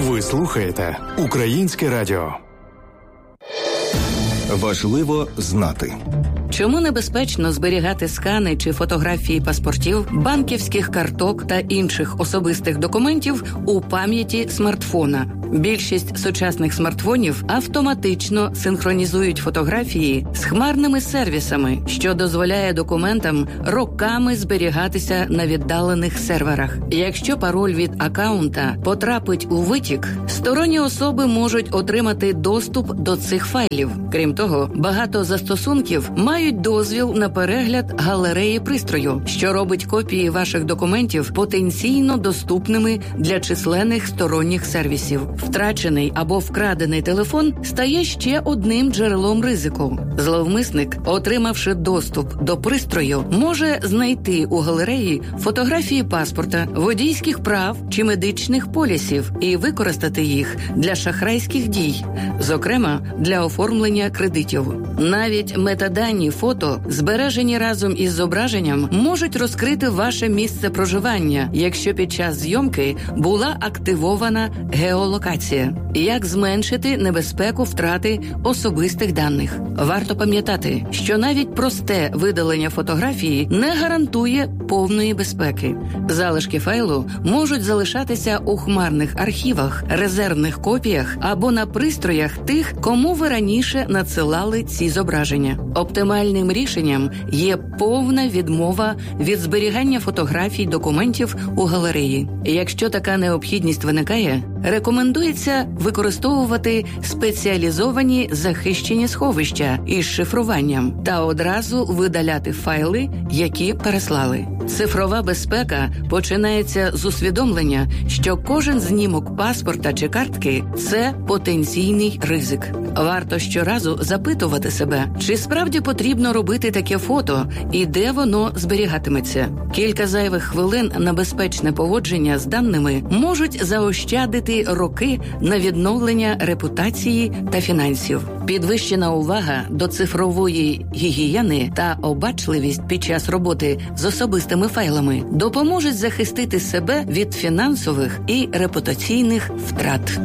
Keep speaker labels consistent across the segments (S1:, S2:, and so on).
S1: Ви слухаєте Українське радіо.
S2: Важливо знати.
S3: Чому небезпечно зберігати скани чи фотографії паспортів, банківських карток та інших особистих документів у пам'яті смартфона? Більшість сучасних смартфонів автоматично синхронізують фотографії з хмарними сервісами, що дозволяє документам роками зберігатися на віддалених серверах. Якщо пароль від акаунта потрапить у витік, сторонні особи можуть отримати доступ до цих файлів. Крім того, багато застосунків мають дозвіл на перегляд галереї пристрою, що робить копії ваших документів потенційно доступними для численних сторонніх сервісів. Втрачений або вкрадений телефон стає ще одним джерелом ризику. Зловмисник, отримавши доступ до пристрою, може знайти у галереї фотографії паспорта, водійських прав чи медичних полісів і використати їх для шахрайських дій, зокрема для оформлення кредитів. Навіть метадані фото, збережені разом із зображенням, можуть розкрити ваше місце проживання, якщо під час зйомки була активована геолокація. Як зменшити небезпеку втрати особистих даних? Варто пам'ятати, що навіть просте видалення фотографії не гарантує повної безпеки. Залишки файлу можуть залишатися у хмарних архівах, резервних копіях або на пристроях тих, кому ви раніше надсилали ці зображення. Оптимальним рішенням є повна відмова від зберігання фотографій документів у галереї. Якщо така необхідність виникає, рекомендується використовувати спеціалізовані захищені сховища із шифруванням та одразу видаляти файли, які переслали. Цифрова безпека починається з усвідомлення, що кожен знімок паспорта чи картки – це потенційний ризик. Варто щоразу запитувати себе, чи справді потрібно робити таке фото і де воно зберігатиметься. Кілька зайвих хвилин на безпечне поводження з даними можуть заощадити роки на відновлення репутації та фінансів. Підвищена увага до цифрової гігієни та обачливість під час роботи з особистими файлами допоможуть захистити себе від фінансових і репутаційних втрат.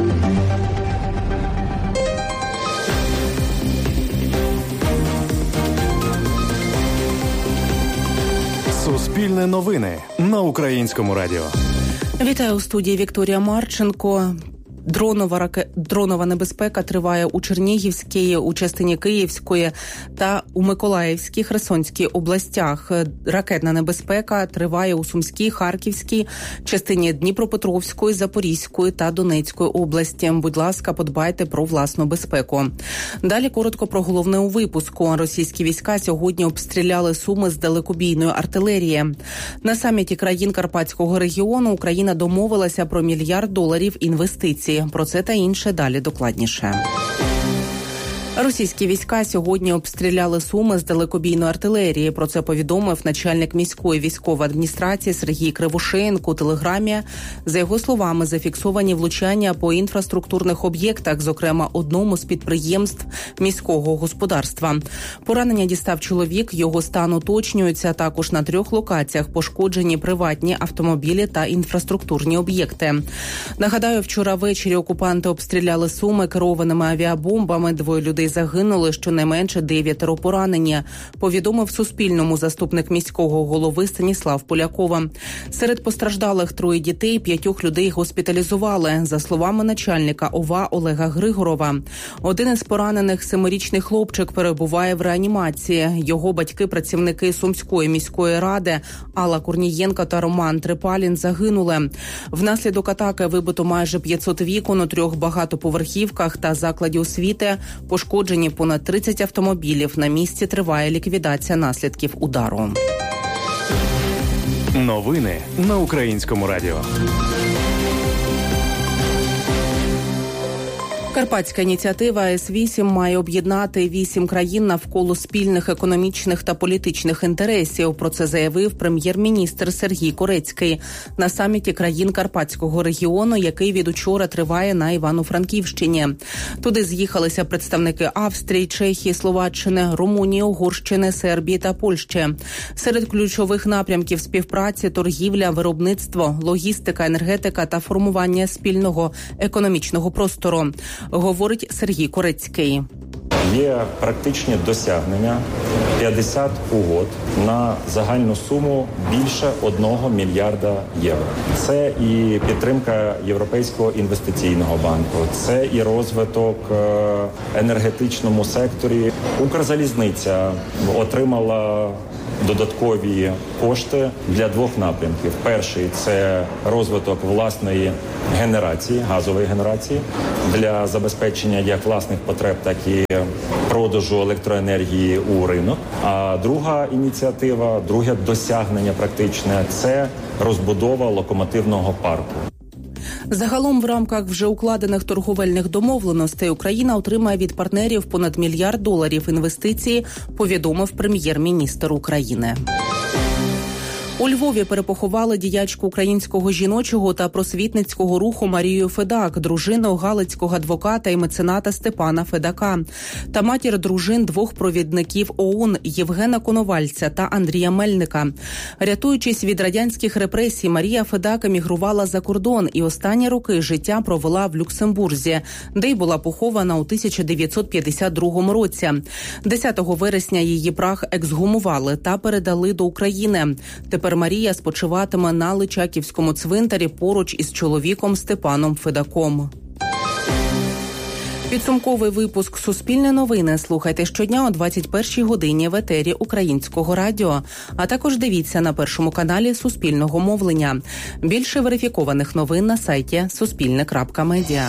S1: Суспільне новини на Українському радіо.
S4: Вітаю у студії Вікторія Марченко. Дронова небезпека триває у Чернігівській, у частині Київської та у Миколаївській, Херсонській областях. Ракетна небезпека триває у Сумській, Харківській, частині Дніпропетровської, Запорізької та Донецької області. Будь ласка, подбайте про власну безпеку. Далі коротко про головне у випуску. Російські війська сьогодні обстріляли Суми з далекобійної артилерії. На саміті країн Карпатського регіону Україна домовилася про $1 мільярд інвестицій. Про це та інше далі докладніше. Російські війська сьогодні обстріляли Суми з далекобійної артилерії. Про це повідомив начальник міської військової адміністрації Сергій Кривошеєнко у телеграмі. За його словами, зафіксовані влучання по інфраструктурних об'єктах, зокрема одному з підприємств міського господарства. Поранення дістав чоловік, його стан уточнюється. Також на 3 локаціях пошкоджені приватні автомобілі та інфраструктурні об'єкти. Нагадаю, вчора ввечері окупанти обстріляли Суми керованими авіабомбами. 2 людей загинули, щонайменше 9 поранені, повідомив Суспільному заступник міського голови Станіслав Полякова. Серед постраждалих 3 дітей, 5 людей госпіталізували. За словами начальника ОВА Олега Григорова, один із поранених 7-річний хлопчик перебуває в реанімації. Його батьки, працівники Сумської міської ради Алла Корнієнко та Роман Трипалін загинули. Внаслідок атаки вибито майже 500 вікон у 3 багатоповерхівках та закладі освіти. Пошкоджені понад 30 автомобілів. На місці триває ліквідація наслідків удару.
S1: Новини на Українському радіо.
S4: Карпатська ініціатива С-8 має об'єднати 8 країн навколо спільних економічних та політичних інтересів. Про це заявив прем'єр-міністр Сергій Корецький на саміті країн Карпатського регіону, який від учора триває на Івано-Франківщині. Туди з'їхалися представники Австрії, Чехії, Словаччини, Румунії, Угорщини, Сербії та Польщі. Серед ключових напрямків співпраці – торгівля, виробництво, логістика, енергетика та формування спільного економічного простору, говорить Сергій Корецький.
S5: Є практичні досягнення 50 угод на загальну суму більше 1 мільярда євро. Це і підтримка Європейського інвестиційного банку, це і розвиток енергетичному секторі. Укрзалізниця отримала додаткові кошти для 2 напрямків. Перший – це розвиток власної генерації, газової генерації, для забезпечення як власних потреб, так і продажу електроенергії у ринок. А друга ініціатива, друге досягнення практичне – це розбудова локомотивного парку.
S4: Загалом в рамках вже укладених торговельних домовленостей Україна отримає від партнерів понад $1 мільярд інвестицій, повідомив прем'єр-міністр України. У Львові перепоховали діячку українського жіночого та просвітницького руху Марію Федак, дружину галицького адвоката і мецената Степана Федака, та матір дружин 2 провідників ОУН Євгена Коновальця та Андрія Мельника. Рятуючись від радянських репресій, Марія Федак емігрувала за кордон і останні роки життя провела в Люксембурзі, де й була похована у 1952 році. 10 вересня її прах ексгумували та передали до України. Тепер Марія спочиватиме на Личаківському цвинтарі поруч із чоловіком Степаном Федаком. Підсумковий випуск «Суспільне новини» слухайте щодня о 21-й годині в етері Українського радіо, а також дивіться на першому каналі Суспільного мовлення. Більше верифікованих новин на сайті suspilne.media.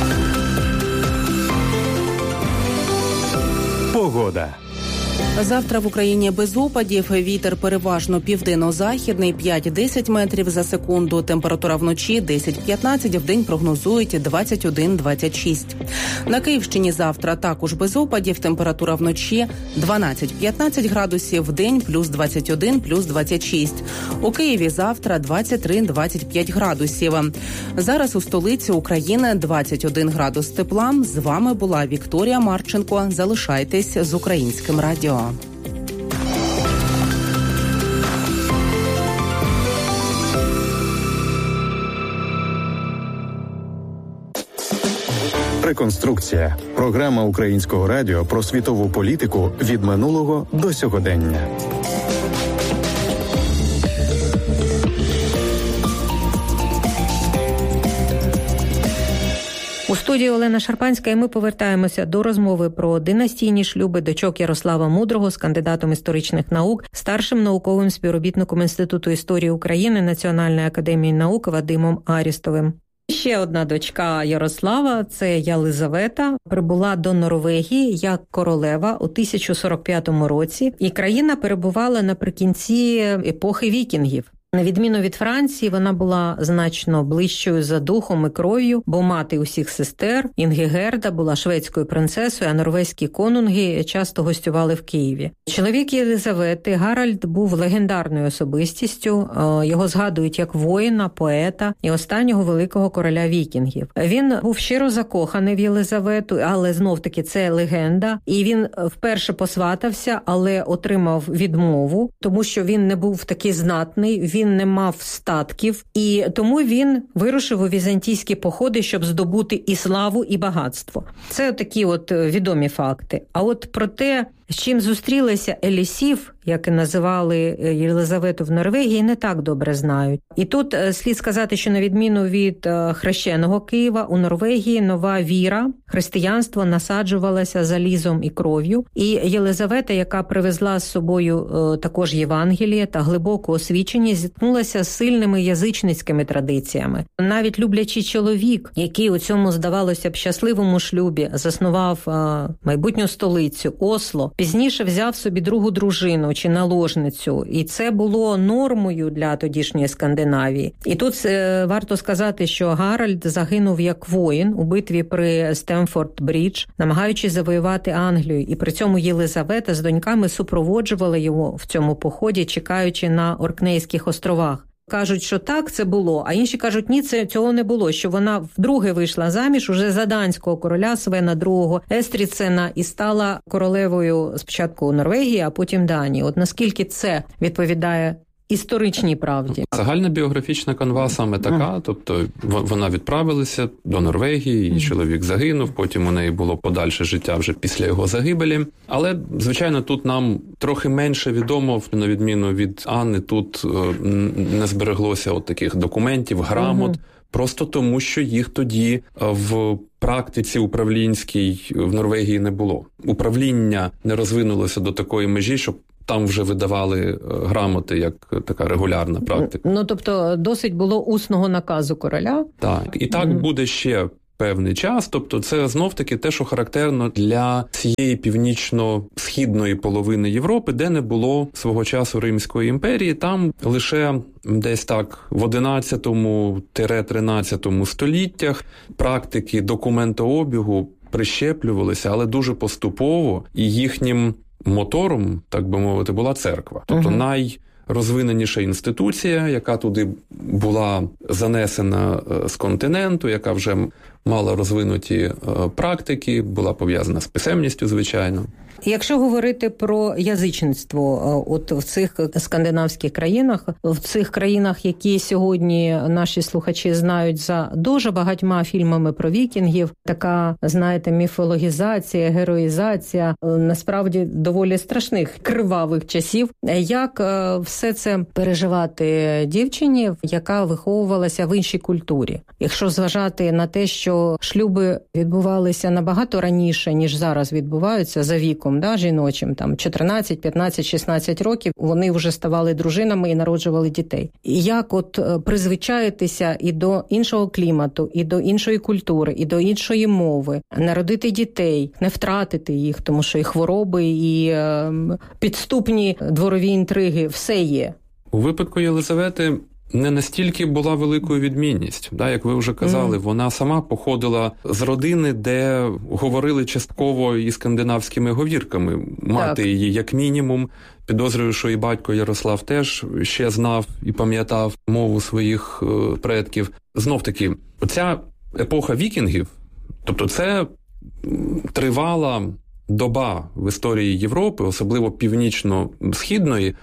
S1: Погода.
S4: Завтра в Україні без опадів, вітер переважно південно-західний 5-10 метрів за секунду, температура вночі 10-15, вдень прогнозують 21-26. На Київщині завтра також без опадів, температура вночі 12-15 градусів, вдень плюс 21, плюс 26. У Києві завтра 23-25 градусів. Зараз у столиці України 21 градус тепла. З вами була Вікторія Марченко. Залишайтесь з Українським радіо.
S1: Реконструкція. Програма Українського радіо про світову політику від минулого до сьогодення.
S6: У студії Олена Шарпанська, і ми повертаємося до розмови про династійні шлюби дочок Ярослава Мудрого з кандидатом історичних наук, старшим науковим співробітником Інституту історії України Національної академії наук Вадимом Арістовим. Ще одна дочка Ярослава, це Єлизавета, прибула до Норвегії як королева у 1045 році, і країна перебувала наприкінці епохи вікінгів. На відміну від Франції, вона була значно ближчою за духом і кров'ю, бо мати усіх сестер Інгігерда була шведською принцесою, а норвезькі конунги часто гостювали в Києві. Чоловік Єлизавети, Гаральд, був легендарною особистістю. Його згадують як воїна, поета і останнього великого короля вікінгів. Він був щиро закоханий в Єлизавету, але знов-таки це легенда. І він вперше посватався, але отримав відмову, тому що він не був такий знатний, він не мав статків, і тому він вирушив у візантійські походи, щоб здобути і славу, і багатство. Це такі от відомі факти. А от про те, з чим зустрілися елісів, як і називали Єлизавету в Норвегії, не так добре знають. І тут слід сказати, що на відміну від хрещеного Києва, у Норвегії нова віра, християнство насаджувалося залізом і кров'ю. І Єлизавета, яка привезла з собою також Євангеліє та глибоку освіченість, зіткнулася з сильними язичницькими традиціями. Навіть люблячий чоловік, який у цьому, здавалося б, щасливому шлюбі заснував майбутню столицю Осло, пізніше взяв собі другу дружину чи наложницю. І це було нормою для тодішньої Скандинавії. І тут варто сказати, що Гаральд загинув як воїн у битві при Стемфорд-Брідж, намагаючись завоювати Англію. І при цьому Єлизавета з доньками супроводжувала його в цьому поході, чекаючи на Оркнейських островах. Кажуть, що так, це було, а інші кажуть, ні, цього не було, що вона вдруге вийшла заміж уже за данського короля Свена II Естріцена і стала королевою спочатку Норвегії, а потім Данії. От наскільки це відповідає історичній правді?
S7: Загальна біографічна канва саме така, тобто вона відправилася до Норвегії, її чоловік загинув, потім у неї було подальше життя вже після його загибелі. Але, звичайно, тут нам трохи менше відомо, на відміну від Анни, тут не збереглося от таких документів, грамот, просто тому, що їх тоді в практиці управлінській в Норвегії не було. Управління не розвинулося до такої межі, щоб там вже видавали грамоти як така регулярна практика.
S6: Ну, тобто досить було усного наказу короля?
S7: Так. І так буде ще певний час. Тобто це знов-таки те, що характерно для цієї північно-східної половини Європи, де не було свого часу Римської імперії. Там лише десь так в 11-13 століттях практики документообігу прищеплювалися, але дуже поступово, і їхнім мотором, так би мовити, була церква. Тобто найрозвиненіша інституція, яка туди була занесена з континенту, яка вже мала розвинуті практики, була пов'язана з писемністю, звичайно.
S6: Якщо говорити про язичництво от в цих скандинавських країнах, в цих країнах, які сьогодні наші слухачі знають за дуже багатьма фільмами про вікінгів, така, знаєте, міфологізація, героїзація, насправді доволі страшних, кривавих часів. Як все це переживати дівчині, яка виховувалася в іншій культурі? Якщо зважати на те, що шлюби відбувалися набагато раніше, ніж зараз відбуваються за віком, жіночим, там 14, 15, 16 років, вони вже ставали дружинами і народжували дітей. І як от призвичаїтися і до іншого клімату, і до іншої культури, і до іншої мови, народити дітей, не втратити їх, тому що і хвороби, і підступні дворові інтриги, все є.
S7: У випадку Єлизавети не настільки була великою відмінність. Як ви вже казали, вона сама походила з родини, де говорили частково і скандинавськими говірками. Мати її, як мінімум, підозрюю, що і батько Ярослав теж ще знав і пам'ятав мову своїх предків. Знов-таки, оця епоха вікінгів, тобто це тривала доба в історії Європи, особливо північно-східної,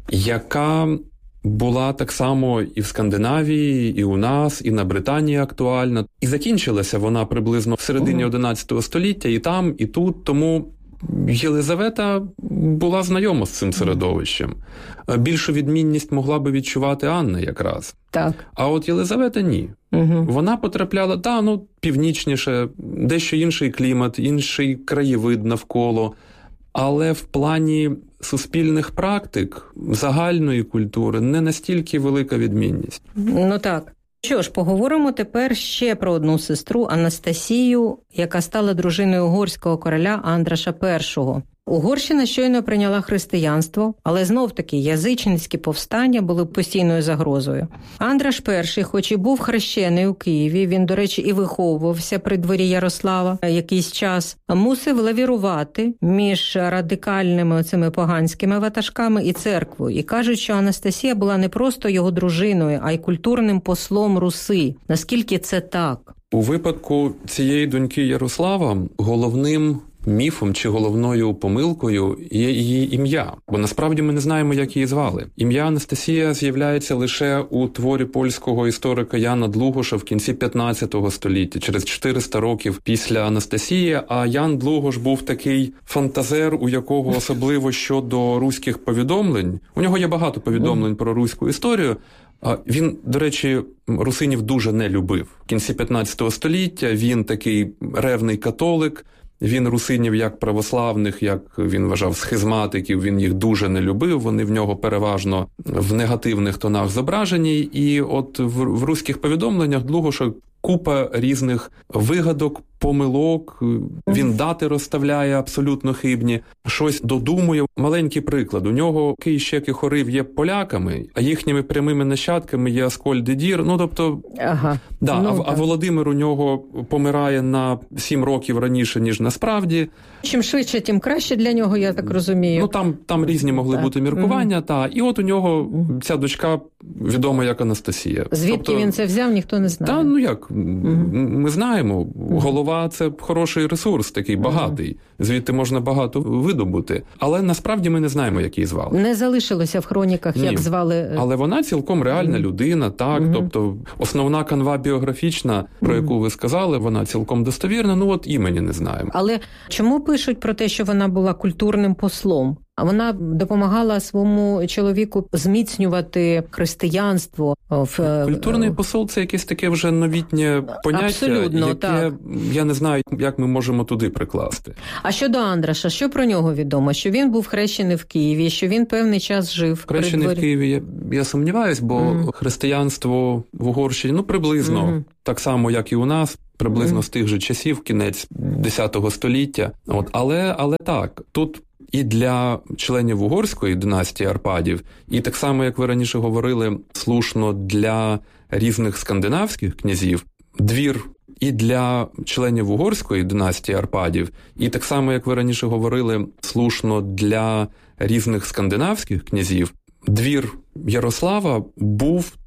S7: яка була так само і в Скандинавії, і у нас, і на Британії актуальна. І закінчилася вона приблизно в середині 11 століття, і там, і тут. Тому Єлизавета була знайома з цим середовищем. Більшу відмінність могла би відчувати Анна якраз.
S6: Так.
S7: А от Єлизавета – ні. Вона потрапляла, північніше, дещо інший клімат, інший краєвид навколо. Але в плані суспільних практик, загальної культури не настільки велика відмінність.
S6: Ну так. Що ж, поговоримо тепер ще про одну сестру Анастасію, яка стала дружиною угорського короля Андраша І. Угорщина щойно прийняла християнство, але знов-таки язичницькі повстання були постійною загрозою. Андраш І, хоч і був хрещений у Києві, він, до речі, і виховувався при дворі Ярослава якийсь час, мусив лавірувати між радикальними оцими поганськими ватажками і церквою. І кажуть, що Анастасія була не просто його дружиною, а й культурним послом Руси. Наскільки це так?
S7: У випадку цієї доньки Ярослава головним міфом чи головною помилкою є її ім'я, бо насправді ми не знаємо, як її звали. Ім'я Анастасія з'являється лише у творі польського історика Яна Длугоша в кінці 15 століття, через 400 років після Анастасії, а Ян Длугош був такий фантазер, у якого особливо щодо руських повідомлень. У нього є багато повідомлень про руську історію. Він, до речі, русинів дуже не любив. В кінці 15 століття він такий ревний католик, він русинів як православних, як він вважав, схизматиків, він їх дуже не любив, вони в нього переважно в негативних тонах зображені. І от в руських повідомленнях Длугоша купа різних вигадок помилок, він дати розставляє абсолютно хибні, щось додумує. Маленький приклад. У нього Київщик і Хорив є поляками, а їхніми прямими нащадками є Аскольд і Дір. Тобто, а Володимир у нього помирає на 7 років раніше, ніж насправді.
S6: Чим швидше, тим краще для нього, я так розумію.
S7: Там різні могли бути міркування, і от у нього ця дочка відома як Анастасія.
S6: Звідки він це взяв, ніхто не знає.
S7: Ми знаємо. Голова – це хороший ресурс, такий багатий. Звідти можна багато видобути. Але насправді ми не знаємо, як її звали.
S6: Не залишилося в хроніках, як звали.
S7: Але вона цілком реальна людина, так. Тобто основна канва біографічна, про яку ви сказали, вона цілком достовірна, імені не знаємо.
S6: Але чому пишуть про те, що вона була культурним послом? А вона допомагала своєму чоловіку зміцнювати християнство.
S7: Культурний посол – це якесь таке вже новітнє поняття, яке я не знаю, як ми можемо туди прикласти.
S6: А щодо Андраша, що про нього відомо? Що він був хрещений в Києві, що він певний час жив
S7: хрещений в Києві, я сумніваюсь, бо християнство в Угорщині, приблизно так само, як і у нас, приблизно з тих же часів, кінець X століття. Але так, тут і для членів угорської династії Арпадів, і так само, як ви раніше говорили, слушно для різних скандинавських князів, двір і для членів угорської династії Арпадів, і так само, як ви раніше говорили, слушно для різних скандинавських князів, двір Ярослава був